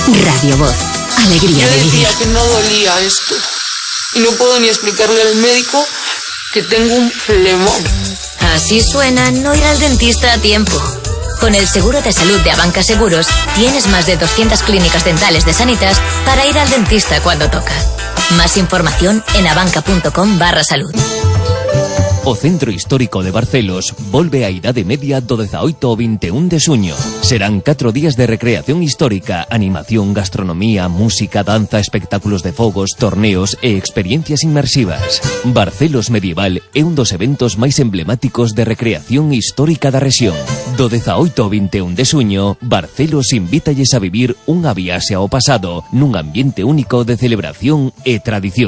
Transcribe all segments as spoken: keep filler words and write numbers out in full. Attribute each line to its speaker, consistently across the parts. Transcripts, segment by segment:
Speaker 1: Radio Voz. Alegría de vivir.
Speaker 2: Yo decía que no dolía esto. Y no puedo ni explicarle al médico que tengo un flemón.
Speaker 3: Así suena no ir al dentista a tiempo. Con el seguro de salud de Abanca Seguros, tienes más de doscientas clínicas dentales de Sanitas para ir al dentista cuando toca. Más información en abanca.com barra salud.
Speaker 4: O Centro Histórico de Barcelos volve á Idade Media do dezaoito ao vinte e un de suño. Serán catro días de recreación histórica, animación, gastronomía, música, danza, espectáculos de fogos, torneos e experiencias inmersivas. Barcelos Medieval é un dos eventos máis emblemáticos de recreación histórica da rexión. Do dezaoito ao vinte e un de suño, Barcelos invítalles a vivir unha viaxe ao pasado nun ambiente único de celebración e tradición.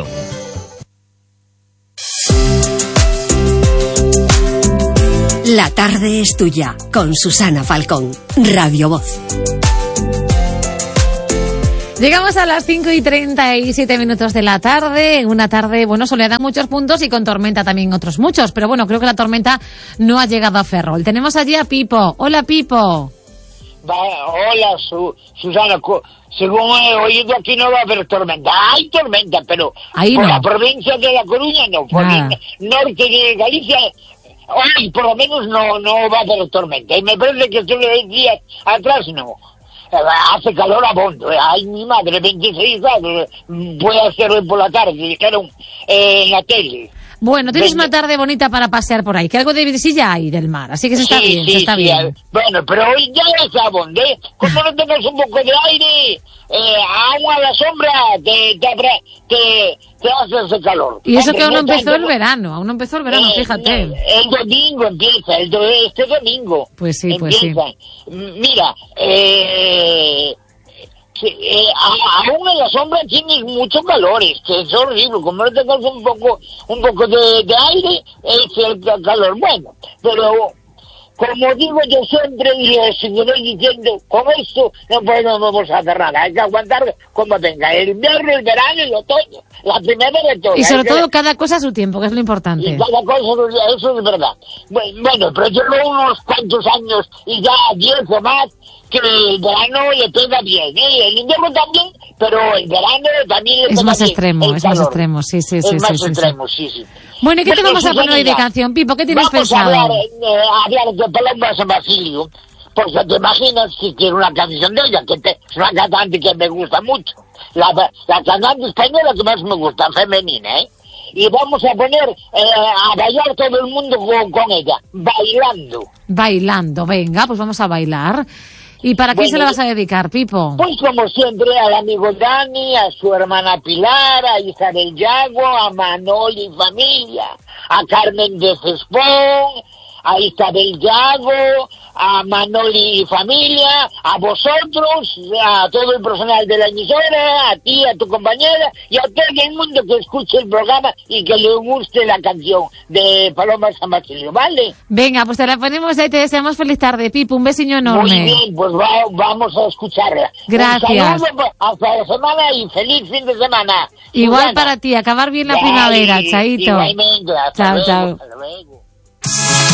Speaker 1: La tarde es tuya, con Susana Falcón, Radio Voz.
Speaker 5: Llegamos a las cinco y treinta y siete minutos de la tarde, una tarde, bueno, soleada muchos puntos y con tormenta también otros muchos, pero bueno, creo que la tormenta no ha llegado a Ferrol. Tenemos allí a Pipo. Hola, Pipo.
Speaker 6: Va, hola, Su, Susana. Según he oído, aquí no va a haber tormenta. Hay tormenta, pero
Speaker 5: Ahí
Speaker 6: por
Speaker 5: no.
Speaker 6: la provincia de La Coruña no, por
Speaker 5: Nada.
Speaker 6: el norte de Galicia... Hoy por lo menos no no va a haber tormenta. Y me parece que solo diez días atrás no. Eh, hace calor abondo. Eh. Ay, mi madre, veintiséis grados. Puede hacer hoy por la tarde, dijeron eh, en la tele.
Speaker 5: Bueno, tienes
Speaker 6: Venga.
Speaker 5: una tarde bonita para pasear por ahí, que algo de brisilla hay del mar, así que se está
Speaker 6: Sí,
Speaker 5: bien,
Speaker 6: sí,
Speaker 5: se está
Speaker 6: sí,
Speaker 5: bien.
Speaker 6: eh, Bueno, pero hoy ya es abondo, ¿eh? Como no tengas un poco de aire, eh, aún a la sombra, te, te, abra- te, te hace ese calor.
Speaker 5: Y eso
Speaker 6: Hombre,
Speaker 5: que aún no empezó
Speaker 6: tanto,
Speaker 5: el verano, aún no empezó el verano,
Speaker 6: Eh,
Speaker 5: fíjate.
Speaker 6: no, el domingo empieza, el do, este domingo.
Speaker 5: Pues sí, pues sí.
Speaker 6: empieza. M- Mira, eh, que, eh, a- aún en la sombra tienes mucho calor, es que es horrible, como no tengas un poco, un poco de, de aire, es el ca- calor. Bueno, pero como digo yo siempre y lo seguiré diciendo, con esto no podemos hacer nada, hay que aguantar como venga, el invierno, el verano y el otoño, la primavera y todo.
Speaker 5: Y sobre
Speaker 6: hay que-
Speaker 5: todo cada cosa a su tiempo, que es lo importante.
Speaker 6: y cada cosa, eso es verdad. Bueno, bueno, pero llevo unos cuantos años y ya diez o más que el verano le pega bien, ¿eh? El invierno también, pero el verano también le
Speaker 5: Es
Speaker 6: pega
Speaker 5: más
Speaker 6: bien,
Speaker 5: extremo,
Speaker 6: el
Speaker 5: es más
Speaker 6: calor.
Speaker 5: extremo, sí, sí, sí,
Speaker 6: Es
Speaker 5: sí,
Speaker 6: más
Speaker 5: sí, sí.
Speaker 6: extremo, sí, sí.
Speaker 5: Bueno, ¿y qué te
Speaker 6: Bueno,
Speaker 5: vamos a poner hoy de
Speaker 6: Susanita,
Speaker 5: canción, Pipo? ¿Qué tienes
Speaker 6: vamos
Speaker 5: pensado?
Speaker 6: a hablar, eh, a hablar de Paloma San Basilio, porque te imaginas si tiene una canción de ella, que te- es una cantante que me gusta mucho. La, la cantante española que más me gusta, femenina, ¿eh? Y vamos a poner eh, a bailar todo el mundo con, con ella, bailando.
Speaker 5: Bailando, venga, pues vamos a bailar. ¿Y para quién
Speaker 6: Bueno,
Speaker 5: se la vas a dedicar, Pipo?
Speaker 6: Pues como siempre, al amigo Dani, a su hermana Pilar, a Isabel Yago, a Manoli y familia, a Carmen de Cespón, a Isabel Yago, a Manoli y familia, a vosotros, a todo el personal de la emisora, a ti, a tu compañera y a todo el mundo que escuche el programa y que le guste la canción de Paloma San Basilio, ¿vale?
Speaker 5: Venga, pues te la ponemos ahí, te deseamos feliz tarde, Pipo, un besiño enorme.
Speaker 6: Muy bien, pues va- vamos a escucharla.
Speaker 5: Gracias.
Speaker 6: Un saludo hasta la semana y feliz fin de semana.
Speaker 5: Igual
Speaker 6: Susana.
Speaker 5: para ti, acabar bien la
Speaker 6: Bye.
Speaker 5: primavera, chaito.
Speaker 6: Igualmente, hasta
Speaker 5: Chao,
Speaker 6: luego,
Speaker 5: chao.
Speaker 6: hasta luego.